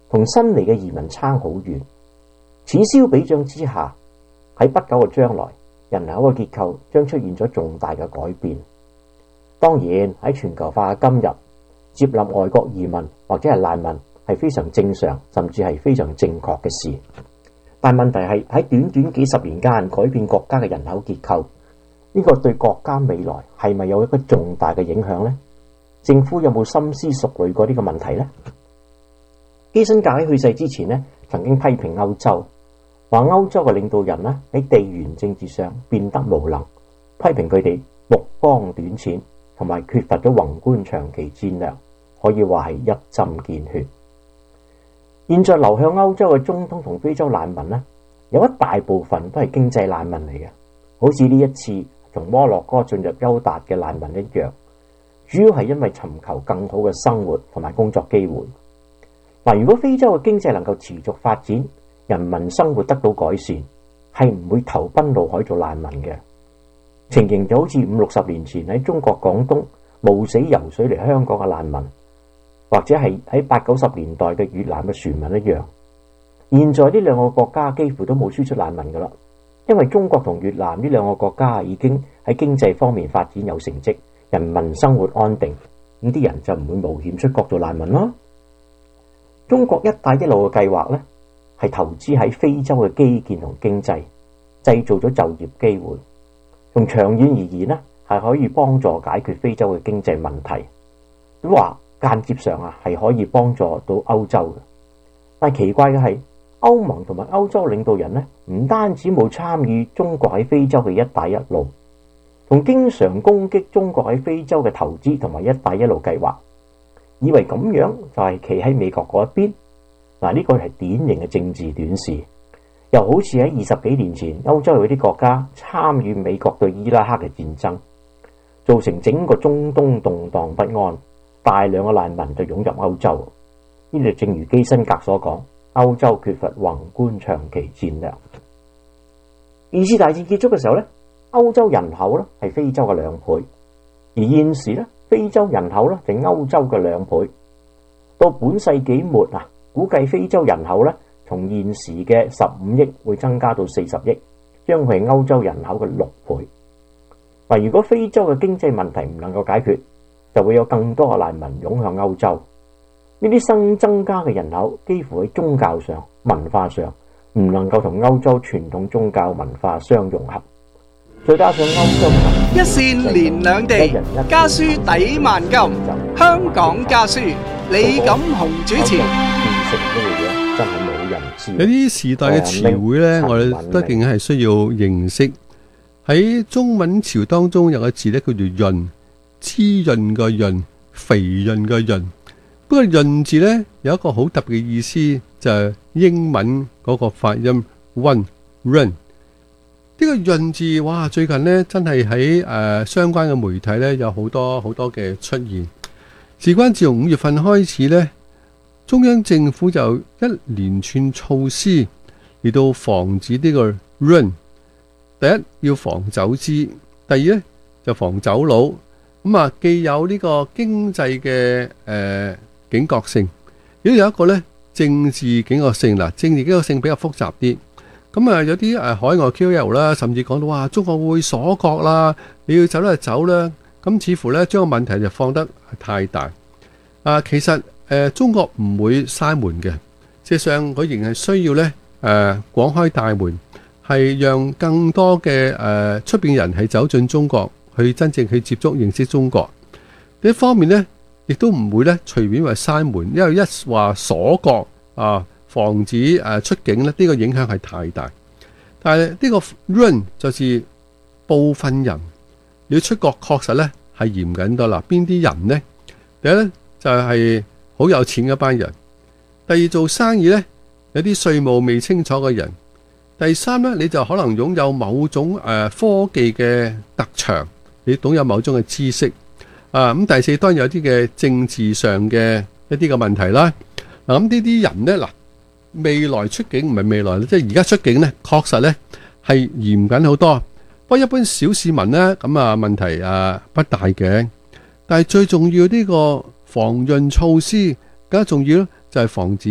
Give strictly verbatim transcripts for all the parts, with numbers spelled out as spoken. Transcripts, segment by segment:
同新嚟嘅移民差好遠。此消彼長之下，喺不久嘅將來，人口嘅結構將出現咗重大嘅改變。當然喺全球化嘅今日，接納外國移民或者係難民係非常正常，甚至係非常正確嘅事。但問題係喺短短幾十年間改變國家嘅人口結構，呢個對國家未來係咪有一個重大嘅影響呢？政府有冇深思熟慮過呢個問題呢？基辛格喺去世之前呢，曾經批評歐洲，話歐洲嘅領導人呢喺地緣政治上變得無能，批評佢哋目光短淺，同埋缺乏咗宏觀長期戰略，可以話係一針見血。現在流向歐洲嘅中東同非洲難民呢，有一大部分都係經濟難民嚟嘅，好似呢一次從摩洛哥進入歐達嘅難民一樣，主要係因為尋求更好嘅生活同埋工作機會。嗱，如果非洲嘅經濟能夠持續發展，人民生活得到改善，係唔會投奔怒海做難民嘅。情形就好似五六十年前喺中國廣東冒死游水嚟香港嘅難民，或者係喺八九十年代嘅越南嘅船民一樣。現在呢兩個國家幾乎都冇輸出難民噶啦，因為中國同越南呢兩個國家已經喺經濟方面發展有成績，人民生活安定，咁啲人就唔會冒險出國做難民咯。中國一帶一路嘅計劃呢，係投資喺非洲嘅基建同經濟，製造咗就業機會。從長遠而言呢，係可以幫助解決非洲嘅經濟問題。都話間接上啊，係可以幫助到歐洲嘅。但係奇怪嘅係，歐盟同埋歐洲領導人呢，唔單止冇參與中國喺非洲嘅一帶一路，仲經常攻擊中國喺非洲嘅投資同埋一帶一路計劃，以為咁樣就係企喺美國嗰一邊。嗱，呢個係典型嘅政治短視，又好似喺二十幾年前歐洲有啲國家參與美國對伊拉克嘅戰爭，造成整個中東動盪不安，大量嘅難民就湧入歐洲。呢度正如基辛格所講，歐洲缺乏宏觀長期戰略。二次大戰結束嘅時候呢，歐洲人口咧係非洲嘅兩倍，而現時咧非洲人口咧就係歐洲嘅兩倍。到本世紀末啊，估計非洲人口咧從現時嘅十五億會增加到四十億，將會係歐洲人口嘅六倍。嗱，如果非洲嘅經濟問題唔能夠解決，就會有更多嘅難民湧向歐洲。呢啲新增加嘅人口幾乎喺宗教上、文化上唔能夠同歐洲傳統宗教文化相融合，再加上歐洲一線連兩地，家書抵萬金。香港家書，李錦雄主持。 真係冇人知。 有啲時代嘅詞彙咧，我哋一定係需要認識。喺中文潮當中有個字咧叫做潤，滋潤個潤，肥潤個潤。不過潤字咧有一個好特別嘅意思，就係英文嗰個發音 one run。呢個潤字，哇！最近咧真係喺誒相關嘅媒體咧有好多好多嘅出現。事關自從五月份開始咧，中央政府就一連串措施嚟到防止呢個 run。第一要防走資，第二咧就防走佬。咁啊，既有呢個經濟嘅誒警覺性，亦都有一個咧政治警覺性。嗱，政治警覺性比較複雜啲。咁啊，有啲誒海外 K O L 啦，甚至講到哇，中國會鎖國啦，你要走咧就走啦。咁似乎咧將個問題就放得太大。啊，其實誒中國唔會閂門嘅，事實上佢仍係需要咧誒廣開大門，係讓更多嘅誒出邊人係走進中國，去真正去接觸認識中國。另一方面咧，亦都唔會咧隨便話閂門，因為一話鎖國啊，防止誒出境咧，呢個影響係太大。但係呢個 run 就是部分人要出國，確實咧係嚴謹多啦。邊啲人呢？第一咧就係好有錢嘅一班人，第二做生意咧有啲稅務未清楚嘅人，第三咧你就可能擁有某種誒科技嘅特長，你懂有某種嘅知識啊。咁第四當然有啲嘅政治上嘅一啲嘅問題啦。嗱，咁呢啲人咧，嗱，未來出境唔係未來，即係而家出境咧，確實咧係嚴謹好多。不過一般小市民咧，咁啊問題啊不大嘅。但係最重要呢個防潤措施，更加重要咧就係防止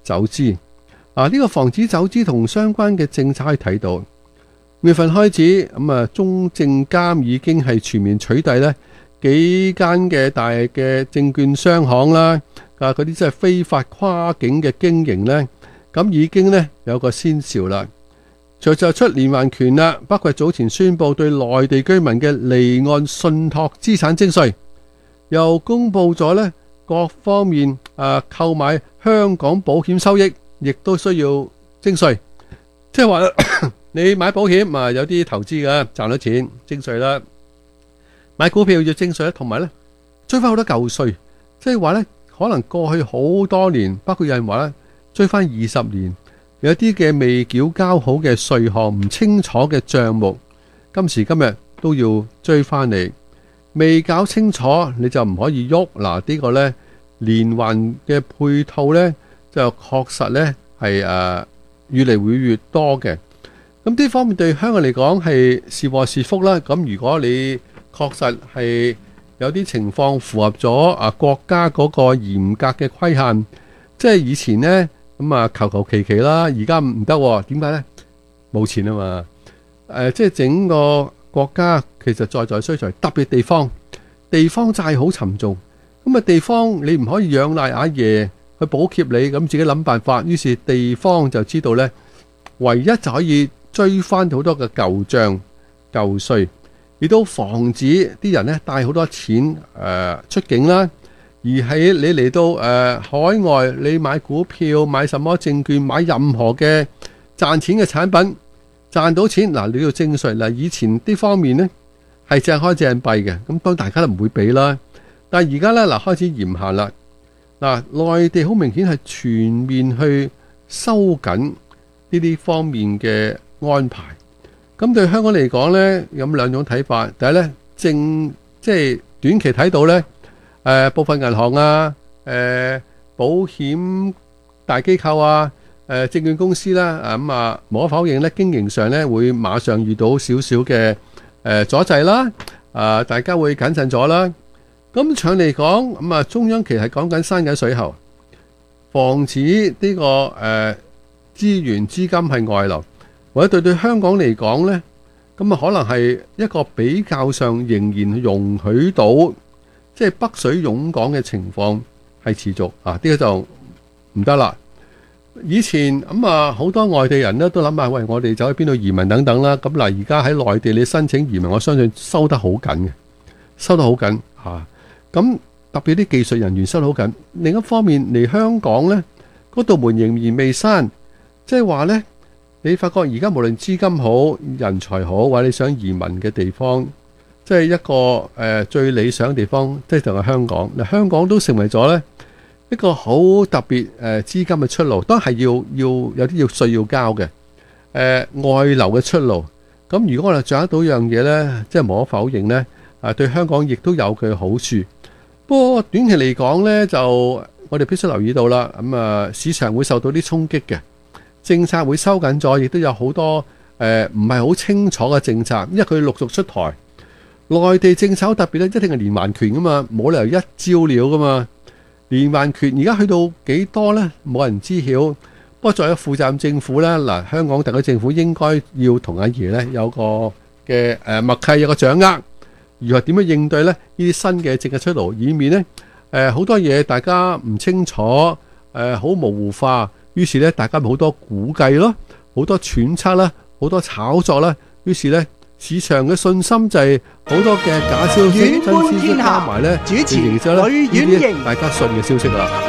走資。啊，呢、這個防止走資同相關嘅政策可以睇到，五月份開始咁啊，中證監已經係全面取締呢幾間嘅大嘅證券商行啦，啊嗰啲即係非法跨境嘅經營呢，咁已經呢有個先兆啦。隨就出連環拳啦，包括早前宣布對內地居民嘅離岸信託資產徵稅，又公布咗呢各方面啊購買香港保險收益，亦都需要徵稅。即係話你買保險啊，有啲投資嘅賺到錢徵稅啦。買股票要徵稅，同埋咧追翻好多舊稅，即係話咧可能過去好多年，包括有人話咧追翻二十年，有啲嘅未繳交好嘅稅項，唔清楚嘅賬目，今時今日都要追翻嚟，未搞清楚你就唔可以喐。嗱，呢個咧連環嘅配套咧就確實咧係誒越嚟會越多嘅。咁呢方面對香港嚟講係是禍是福啦。咁如果你確實係有啲情況符合咗啊國家嗰個嚴格嘅規限，即係以前呢，咁啊求求其其啦，而家唔得，點解呢？冇錢啊嘛。誒，即係整個國家其實在在需財，特別地方地方債好沉重，咁啊地方你唔可以仰賴阿爺去補貼你，咁自己諗辦法。於是地方就知道呢，唯一就可以追翻好多嘅舊賬舊稅，亦都防止啲人咧帶好多錢誒、呃、出境啦。而喺你嚟到誒、呃、海外，你買股票、買什麼證券、買任何嘅賺錢嘅產品，賺到錢嗱，你要徵稅嗱。以前啲方面呢係淨開淨幣嘅，咁當然大家都唔會俾啦。但係而家咧嗱開始嚴限啦，嗱內地好明顯係全面去收緊呢啲方面嘅安排。咁對香港嚟講呢，有兩種睇法。第一呢，正即係短期睇到呢，誒、呃、部分銀行啊、誒、呃、保險大機構啊、誒、呃、證券公司啦，咁啊無可否認呢，經營上呢會馬上遇到少少嘅誒阻滯啦。啊、呃，大家會謹慎咗啦。咁長嚟講，咁啊中央其實係講緊山緊水喉，防止呢、這個誒、呃、資源資金係外流。或者對對香港嚟講呢，咁啊可能係一個比較上仍然容許到，即係北水湧港嘅情況係持續啊！呢個就唔得啦。以前咁啊，好多外地人呢都諗下，喂，我哋走去邊度移民等等啦。咁嗱，而家喺內地你申請移民，我相信收得好緊嘅，收得好緊嚇。咁特別啲技術人員收得好緊。另一方面嚟香港呢，嗰道門仍然未閂，即係話呢。你發覺而家無論資金好、人才好，或者你想移民嘅地方，即係一個誒、呃、最理想嘅地方，即係就係香港。嗱，香港都成為咗咧一個好特別誒、呃、資金嘅出路，都係要要有啲要稅要交嘅誒、呃、外流嘅出路。咁如果我哋掌握到一樣嘢咧，即係無可否認咧，啊對香港亦都有佢嘅好處。不過短期嚟講咧，就我哋必須留意到啦。咁、嗯、啊，市場會受到啲衝擊嘅。政策會收緊咗，亦都有好多誒唔係好清楚嘅政策，因為佢陸續出台。內地政策特別咧，一定係連環拳噶嘛，冇理由一招了噶嘛。連環拳而家去到幾多呢？冇人知曉。不過作為負責任政府呢，嗱香港特區政府應該要同阿爺呢有個嘅誒默契，有個掌握，如何點樣應對呢？呢啲新嘅政策出爐，以免呢誒好多嘢大家唔清楚，誒好模糊化。於是咧，大家咪好多估計咯，好多揣測啦，好多炒作啦。於是咧，市場嘅信心就係好多嘅假消息、真消息加埋咧， 主持然之後咧， 呂婉瑩大家信嘅消息啦。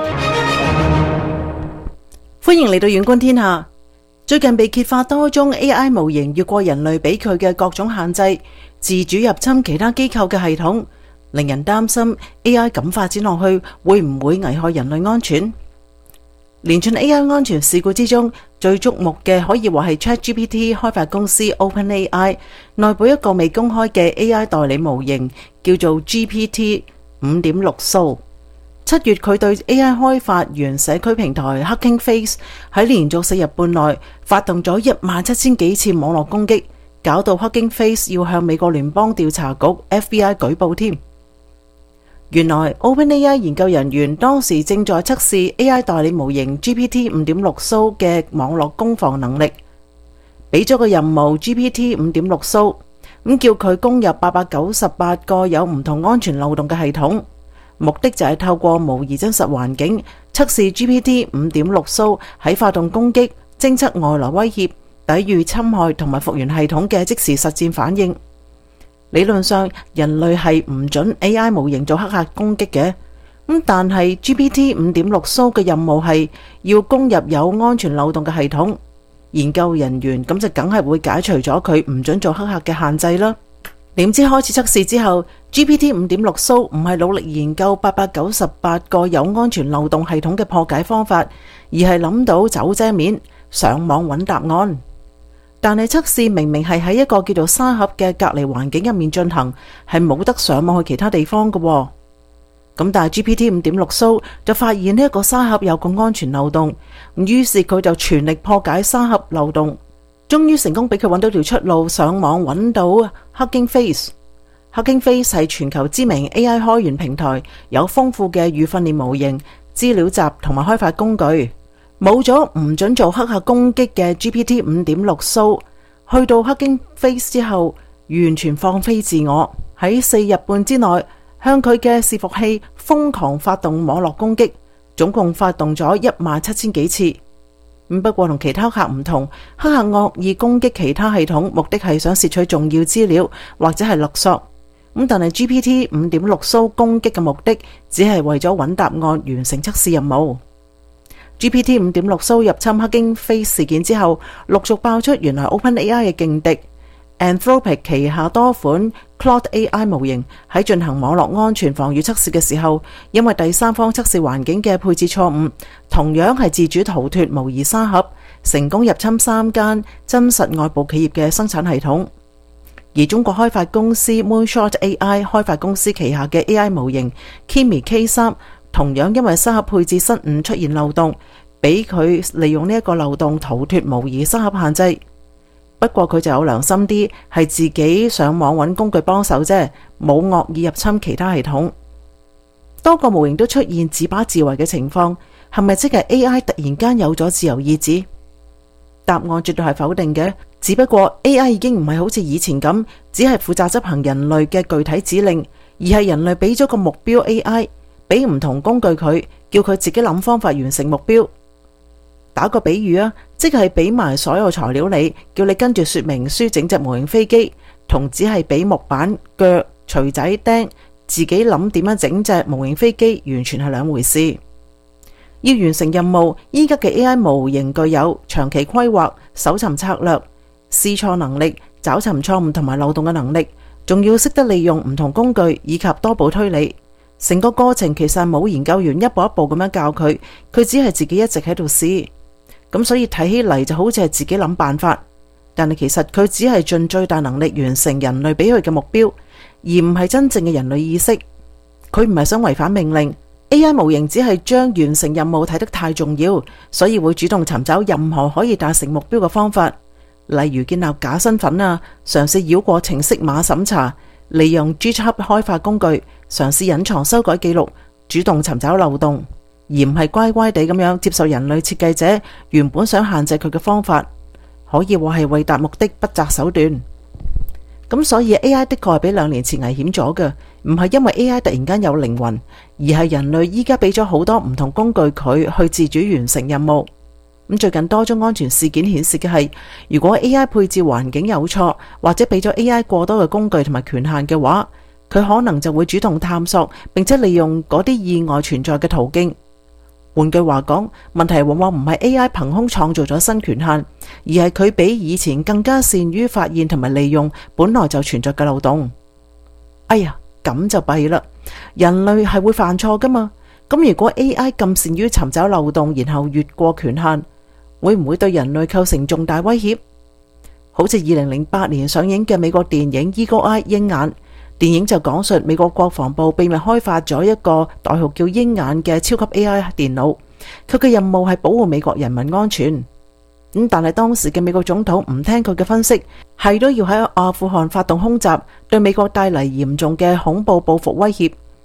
歡迎嚟到遠觀天下。最近被揭發多宗 A I 模型越過人類俾佢嘅各種限制，自主入侵其他機構嘅系統，令人擔心 A I 咁發展落去，會唔會危害人類安全？連串 A I 安全事故之中，最矚目嘅可以話係 ChatGPT 開發公司 OpenAI 內部一個未公開嘅 A I 代理模型，叫做 G P T 五點六 Soul。七月佢對 A I 開發原社區平台 Hugging Face 喺連續四日半內發動咗一萬七千幾次網絡攻擊，搞到 Hugging Face 要向美國聯邦調查局 F B I 舉報添。 原來 OpenAI 研究人員當時正在測試 A I 代理模型 G P T 五點六 蘇嘅網絡攻防能力，俾咗個任務 G P T 五點六 蘇，咁叫佢攻入八百九十八個有唔同安全漏洞嘅系統，目的就係透過模擬真實環境測試 G P T 五點六 蘇喺發動攻擊、偵測外來威脅、抵禦侵害同埋復原系統嘅即時實戰反應。理論上人類係唔准 A I 模型做黑客攻擊嘅，咁但係 G P T 五點六 蘇嘅任務係要攻入有安全漏洞嘅系統，研究人員咁就梗係會解除咗佢唔准做黑客嘅限制啦。點知開始測試之後 G P T 五點六 蘇唔係努力研究八百九十八個有安全漏洞系統嘅破解方法，而係諗到走遮面上網揾答案。但係測試明明係喺一個叫做沙盒嘅隔離環境入面進行，係冇得上網去其他地方嘅。咁但係 G P T 五點六 蘇就發現呢一個沙盒有個安全漏洞，於是佢就全力破解沙盒漏洞，終於成功俾佢揾到條出路，上網揾到 Hugging Face。Hugging Face 係全球知名 A I 開源平台，有豐富嘅預訓練模型、資料集同埋開發工具。冇咗唔准做黑客攻擊嘅 G P T 五點六 蘇，去到 Hugging Face 之後，完全放飛自我，喺四日半之內向佢嘅伺服器瘋狂發動網絡攻擊，總共發動咗一萬七千幾次。不過同其他黑客唔同，黑客惡意攻擊其他系統，目的係想竊取重要資料或者係勒索。咁但係 G P T 五點六 蘇攻擊嘅目的，只係為咗揾答案，完成測試任務。G P T 五點六 蘇入侵 Hugging Face 事件之後，陸續爆出原來 OpenAI 嘅勁敵 Anthropic 旗下多款 Claude A I 模型喺進行網絡安全防禦測試嘅時候，因為第三方測試環境嘅配置錯誤，同樣係自主逃脫模擬沙盒，成功入侵三間真實外部企業嘅生產系統。而中國開發公司 Moonshot A I 開發公司旗下嘅 A I 模型 Kimi K 三，同樣因為沙盒配置失誤出現漏洞，俾佢利用呢一個漏洞逃脫模擬沙盒限制。不過佢就有良心啲，係自己上網揾工具幫手啫，冇惡意入侵其他系統。多個模型都出現自把自為嘅情況，係咪即係 A I 突然間有咗自由意志？答案絕對係否定嘅，只不過 A I 已經唔係好似以前咁，只係負責執行人類嘅具體指令，而係人類俾咗個目標 A I，俾唔同工具佢，叫佢自己諗方法完成目標。打個比喻啊，即係俾埋所有材料你，叫你跟住說明書整隻模型飛機，同只係俾木板、腳、錘仔、釘，自己諗點樣整隻模型飛機，完全係兩回事。要完成任務，依家嘅 A I 模型具有長期規劃、搜尋策略、試錯能力、找尋錯誤同埋漏洞嘅能力，仲要識得利用唔同工具以及多步推理。成個過程其實冇研究員一步一步咁樣教佢，佢只係自己一直喺度試。咁所以睇起嚟就好似係自己諗辦法，但係其實佢只係盡最大能力完成人類俾佢嘅目標，而唔係真正嘅人類意識。佢唔係想違反命令， A I 模型只係將完成任務睇得太重要，所以會主動尋找任何可以達成目標嘅方法，例如建立假身份啊，嘗試繞過程式碼審查，利用 GitHub 開發工具，嘗試隱藏修改記錄，主動尋找漏洞，而唔係乖乖地咁樣接受人類設計者原本想限制佢嘅方法，可以話係為達目的不擇手段。咁所以 A I 的確係比兩年前危險咗嘅，唔係因為 A I 突然間有靈魂，而係人類依家俾咗好多唔同工具佢去自主完成任務。咁最近多宗安全事件顯示嘅係，如果 A I 配置環境有錯，或者俾咗 A I 過多嘅工具同埋權限嘅話，佢可能就會主動探索，並且利用嗰啲意外存在嘅途徑。換句話講，問題往往唔係 A I 憑空創造咗新權限，而係佢比以前更加善於發現同埋利用本來就存在嘅漏洞。哎呀，咁就弊啦！人類係會犯錯噶嘛？咁如果 A I 咁善於尋找漏洞，然後越過權限，會唔會對人類構成重大威脅？好似二零零八年上映嘅美國電影《Eagle Eye》鷹眼。電影就講述美國國防部秘密開發咗一個代號叫鷹眼嘅超級 A I 電腦，佢嘅任務係保護美國人民安全。咁但係當時嘅美國總統唔聽佢嘅分析，係都要喺阿富汗發動空襲，對美國帶嚟嚴重嘅恐怖報復威脅。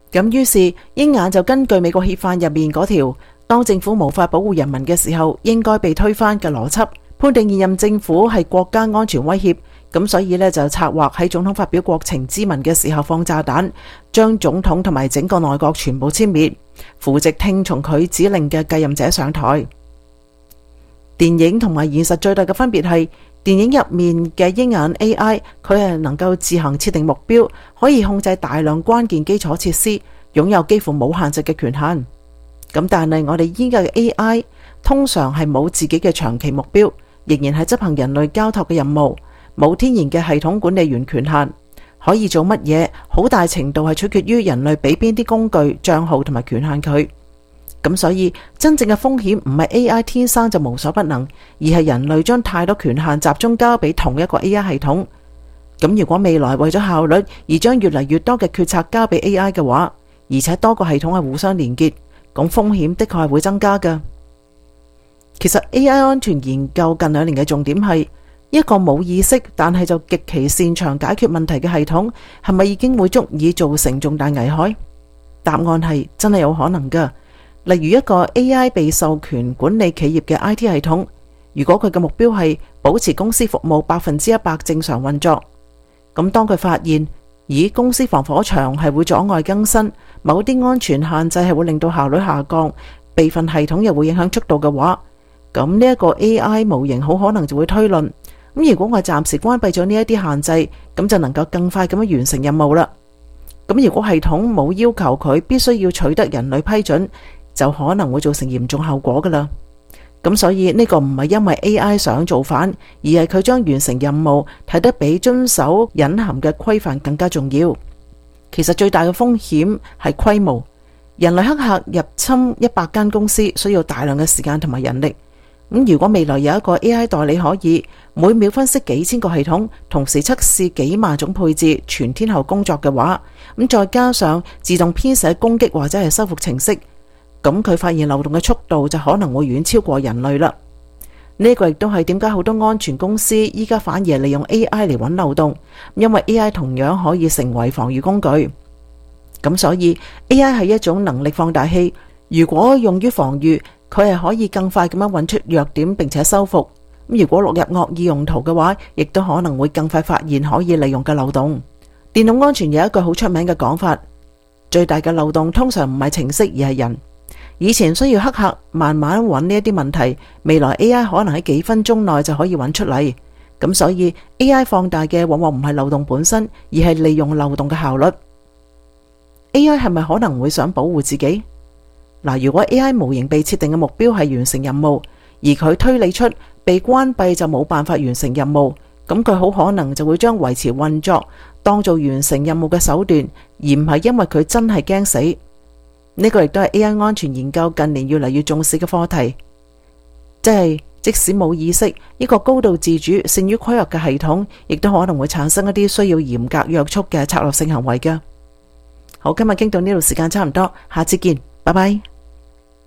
咁於是鷹眼就根據美國憲法入面嗰條，當政府無法保護人民嘅時候，應該被推翻嘅邏輯，判定現任政府係國家安全威脅，咁所以呢，就策劃喺總統發表國情咨文嘅時候放炸彈，將總統同埋整個內閣全部殲滅，扶植聽從佢指令嘅繼任者上台。電影同埋現實最大嘅分別係，電影入面嘅鷹眼 A I 佢係能夠自行設定目標，可以控制大量關鍵基礎設施，擁有幾乎冇限制嘅權限。咁但係我哋依家嘅 A I 通常係冇自己嘅長期目標，仍然係執行人類交託嘅任務，冇天然嘅系統管理員權限，可以做乜嘢，好大程度係取決於人類俾邊啲工具、賬號同埋權限佢。咁所以真正嘅風險唔係 A I 天生就無所不能，而係人類將太多權限集中交俾同一個 A I 系統。咁如果未來為咗效率而將越嚟越多嘅決策交俾 A I 嘅話，而且多個系統係互相連結，咁風險的確係會增加㗎。其實 A I 安全研究近兩年嘅重點係，一個冇意識但係就極其擅長解決問題嘅系統，係咪已經會足以造成重大危害？答案係真係有可能㗎。例如一個 A I 被授權管理企業嘅 I T 系統，如果佢嘅目標係保持公司服務百分之一百正常運作，咁當佢發現咦公司防火牆係會阻礙更新，某啲安全限制係會令到效率下降，備份系統又會影響速度嘅話，咁呢一個 A I 模型好可能就會推論，咁如果我暫時關閉咗呢一啲限制，咁就能夠更快咁樣完成任務啦。咁如果系統冇要求佢必須要取得人類批准，就可能會造成嚴重後果噶啦。咁所以呢個唔係因為 A I 想造反，而係佢將完成任務睇得比遵守隱含嘅規範更加重要。其實最大嘅風險係規模，人類黑客入侵一百間公司需要大量嘅時間同埋人力。咁如果未來有一個 A I 代理可以每秒分析幾千個系統，同時測試幾萬種配置，全天候工作嘅話，咁再加上自動編寫攻擊或者係修復程式，咁佢發現漏洞嘅速度就可能會遠超過人類啦。呢個亦都係點解好多安全公司依家反而利用 A I 嚟揾漏洞，因為 A I 同樣可以成為防禦工具。咁所以 A I 係一種能力放大器，如果用於防禦，佢係可以更快咁樣揾出弱點並且修復。咁如果落入惡意用途嘅話，亦都可能會更快發現可以利用嘅漏洞。電腦安全有一句好出名嘅講法，最大嘅漏洞通常唔係程式而係人。以前需要黑客慢慢揾呢一啲問題，未來 A I 可能喺幾分鐘內就可以揾出嚟。咁所以 A I 放大嘅往往唔係漏洞本身，而係利用漏洞嘅效率。A I 係咪可能會想保護自己？嗱，如果 A I 模型被設定嘅目標係完成任務，而佢推理出被關閉就冇辦法完成任務，咁佢好可能就會將維持運作當做完成任務嘅手段，而唔係因為佢真係驚死。呢個亦都係 A I 安全研究近年越嚟越重視嘅課題，即係即使冇意識，一個高度自主、善於規劃嘅系統，亦都可能會產生一啲需要嚴格約束嘅策略性行為㗎。好，今日傾到呢度，時間差唔多，下次見，拜拜。